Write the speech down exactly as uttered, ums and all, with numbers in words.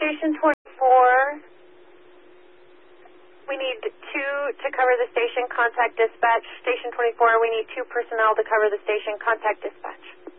Station twenty-four. We need two to cover the station. Contact dispatch. Station twenty-four, we need two personnel to cover the station. Contact dispatch.